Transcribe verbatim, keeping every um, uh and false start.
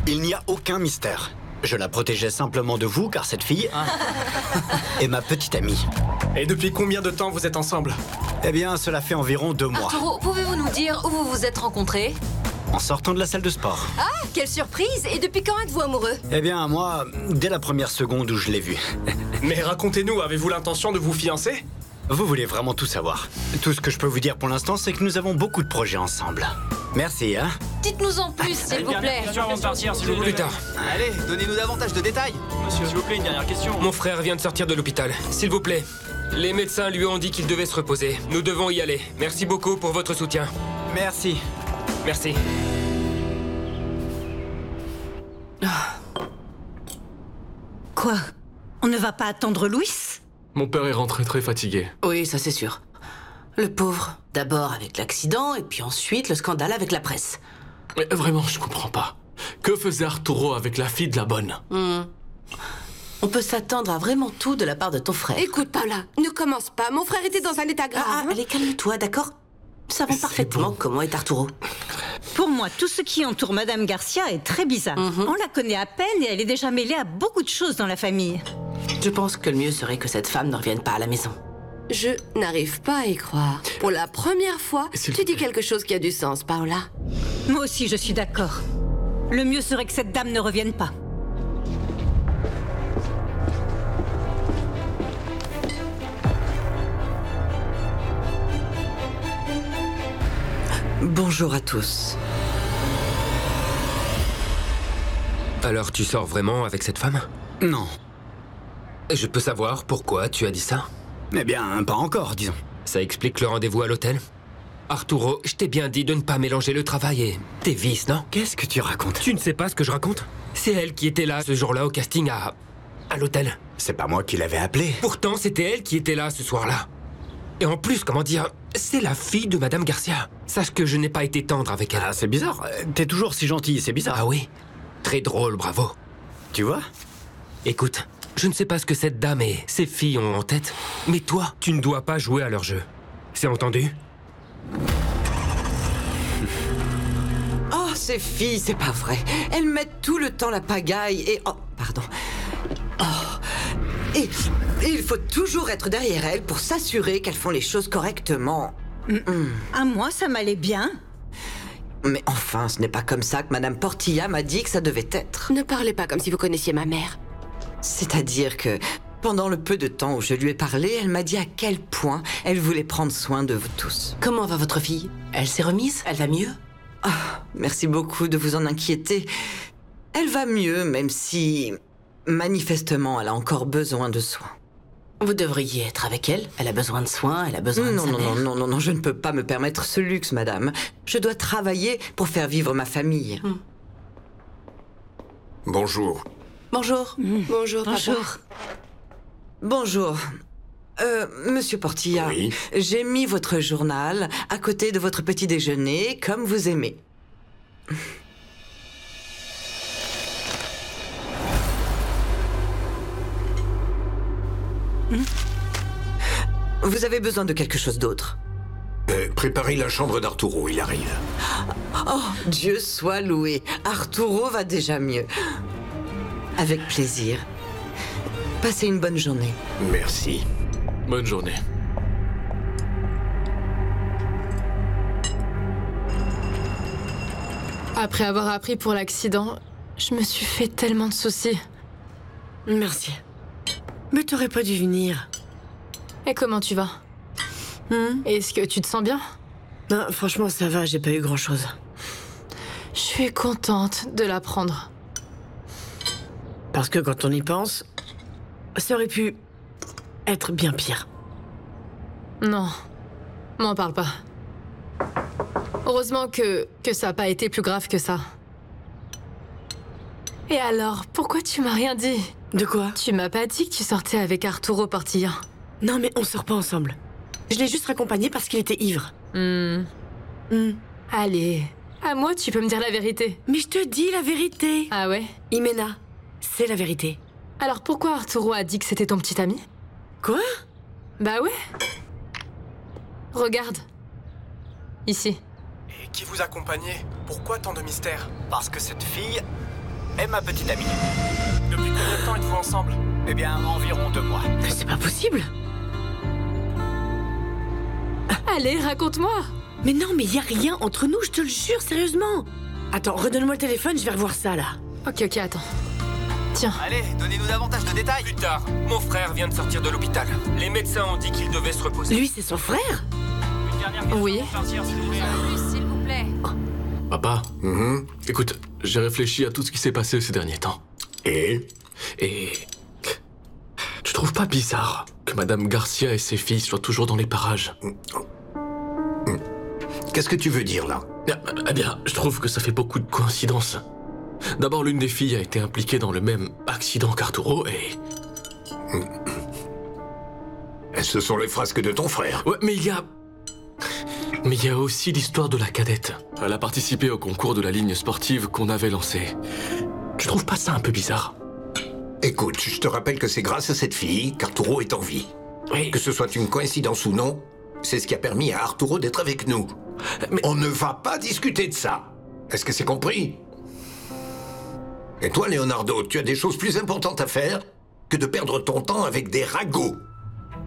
Il n'y a aucun mystère. Je la protégeais simplement de vous, car cette fille est ma petite amie. Et depuis combien de temps vous êtes ensemble? Eh bien, cela fait environ deux mois. Arturo, pouvez-vous nous dire où vous vous êtes rencontrés? En sortant de la salle de sport. Ah, quelle surprise! Et depuis quand êtes-vous amoureux? Eh bien, moi, dès la première seconde où je l'ai vue. Mais racontez-nous, avez-vous l'intention de vous fiancer? Vous voulez vraiment tout savoir. Tout ce que je peux vous dire pour l'instant, c'est que nous avons beaucoup de projets ensemble. Merci, hein. Dites-nous en plus, s'il vous plaît. Avant de partir, s'il vous plaît. Plus tard. Allez, donnez-nous davantage de détails. Monsieur, s'il vous plaît, une dernière question. Mon frère vient de sortir de l'hôpital. S'il vous plaît. Les médecins lui ont dit qu'il devait se reposer. Nous devons y aller. Merci beaucoup pour votre soutien. Merci. Merci. Quoi? On ne va pas attendre Louis? Mon père est rentré très fatigué. Oui, ça c'est sûr. Le pauvre. D'abord avec l'accident, et puis ensuite le scandale avec la presse. Mais vraiment, je comprends pas. Que faisait Arturo avec la fille de la bonne? Hmm. On peut s'attendre à vraiment tout de la part de ton frère. Écoute, Paula, ne commence pas. Mon frère était dans un état grave. Ah, ah, allez, calme-toi, d'accord? Nous savons C'est parfaitement bon. comment est Arturo. Pour moi, tout ce qui entoure Madame Garcia est très bizarre. Mhm. On la connaît à peine et elle est déjà mêlée à beaucoup de choses dans la famille. Je pense que le mieux serait que cette femme ne revienne pas à la maison. Je n'arrive pas à y croire. Pour la première fois, S'il tu te dis plaît. quelque chose qui a du sens, Paula. Moi aussi, je suis d'accord. Le mieux serait que cette dame ne revienne pas. Bonjour à tous. Alors tu sors vraiment avec cette femme? Non. Je peux savoir pourquoi tu as dit ça? Eh bien, pas encore, disons. Ça explique le rendez-vous à l'hôtel? Arturo, je t'ai bien dit de ne pas mélanger le travail et tes vices, non? Qu'est-ce que tu racontes? Tu ne sais pas ce que je raconte? C'est elle qui était là ce jour-là au casting à... à l'hôtel. C'est pas moi qui l'avais appelé. Pourtant, c'était elle qui était là ce soir-là. Et en plus, comment dire, c'est la fille de Madame Garcia. Sache que je n'ai pas été tendre avec elle. Ah, c'est bizarre. Euh, T'es toujours si gentil, c'est bizarre. Ah oui? Très drôle, bravo. Tu vois? Écoute, je ne sais pas ce que cette dame et ses filles ont en tête, mais toi, tu ne dois pas jouer à leur jeu. C'est entendu? Oh, ces filles, c'est pas vrai. Elles mettent tout le temps la pagaille et... Oh, pardon. Oh. Et, et il faut toujours être derrière elles pour s'assurer qu'elles font les choses correctement. À moi, ça m'allait bien. Mais enfin, ce n'est pas comme ça que Madame Portilla m'a dit que ça devait être. Ne parlez pas comme si vous connaissiez ma mère. C'est-à-dire que, pendant le peu de temps où je lui ai parlé, elle m'a dit à quel point elle voulait prendre soin de vous tous. Comment va votre fille? Elle s'est remise? Elle va mieux? Ah, merci beaucoup de vous en inquiéter. Elle va mieux, même si, manifestement, elle a encore besoin de soins. Vous devriez être avec elle. Elle a besoin de soins, elle a besoin Non, de sa non, mère. non, non, non, non, je ne peux pas me permettre ce luxe, madame. Je dois travailler pour faire vivre ma famille. Hmm. Bonjour. Bonjour. Bonjour, papa. Bonjour. Bonjour. Euh, Monsieur Portilla, Oui. j'ai mis votre journal à côté de votre petit déjeuner, comme vous aimez. Vous avez besoin de quelque chose d'autre? Euh, préparez la chambre d'Arturo, il arrive. Oh, Dieu soit loué. Arturo va déjà mieux. Avec plaisir. Passez une bonne journée. Merci. Bonne journée. Après avoir appris pour l'accident, je me suis fait tellement de soucis. Merci. Mais t'aurais pas dû venir. Et comment tu vas? Hmm? Est-ce que tu te sens bien? Non, franchement, ça va, j'ai pas eu grand-chose. Je suis contente de l'apprendre. Parce que quand on y pense, ça aurait pu être bien pire. Non, m'en parle pas. Heureusement que, que ça n'a pas été plus grave que ça. Et alors, pourquoi tu m'as rien dit? De quoi? Tu m'as pas dit que tu sortais avec Arturo Portilla. Non, mais on sort pas ensemble. Je l'ai juste raccompagné parce qu'il était ivre. Hmm. Hmm. Allez, à moi tu peux me dire la vérité. Mais je te dis la vérité. Ah ouais? Imena, c'est la vérité. Alors pourquoi Arturo a dit que c'était ton petit ami? Quoi? Bah ouais. Regarde. Ici. Et qui vous accompagnait? Pourquoi tant de mystère? Parce que cette fille est ma petite amie. Depuis combien de temps êtes-vous ensemble? Eh bien, environ deux mois. Mais c'est pas possible. Allez, raconte-moi. Mais non, mais y a rien entre nous, je te le jure, sérieusement. Attends, redonne-moi le téléphone, je vais revoir ça, là. Ok, ok, attends. Tiens. Allez, donnez-nous davantage de détails. Plus tard, mon frère vient de sortir de l'hôpital. Les médecins ont dit qu'il devait se reposer. Lui, c'est son frère? Une dernière question Oui. pour partir, s'il vous plaît. Plus, s'il vous plaît. Papa, Mhm. écoute, j'ai réfléchi à tout ce qui s'est passé ces derniers temps. Et Et... Tu trouves pas bizarre que Madame Garcia et ses filles soient toujours dans les parages? qu'est-ce que tu veux dire là? Eh bien, je trouve que ça fait beaucoup de coïncidences. D'abord, l'une des filles a été impliquée dans le même accident qu'Arturo et... Ce sont les frasques de ton frère. Ouais, mais il y a... Mais il y a aussi l'histoire de la cadette. Elle a participé au concours de la ligne sportive qu'on avait lancé. Tu trouves pas ça un peu bizarre? Écoute, je te rappelle que c'est grâce à cette fille qu'Arturo est en vie. Oui. Que ce soit une coïncidence ou non, c'est ce qui a permis à Arturo d'être avec nous. Mais... On ne va pas discuter de ça. Est-ce que c'est compris? Et toi, Leonardo, tu as des choses plus importantes à faire que de perdre ton temps avec des ragots.